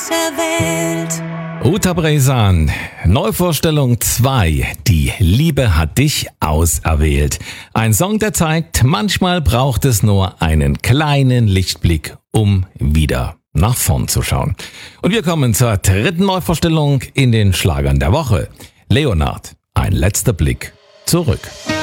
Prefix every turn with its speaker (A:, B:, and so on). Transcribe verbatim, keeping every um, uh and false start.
A: auserwählt.
B: Uta Brezan, Neuvorstellung zwei. Die Liebe hat dich auserwählt. Ein Song, der zeigt, manchmal braucht es nur einen kleinen Lichtblick, um wieder nach vorn zu schauen. Und wir kommen zur dritten Neuvorstellung in den Schlagern der Woche. Leonard, ein letzter Blick zurück.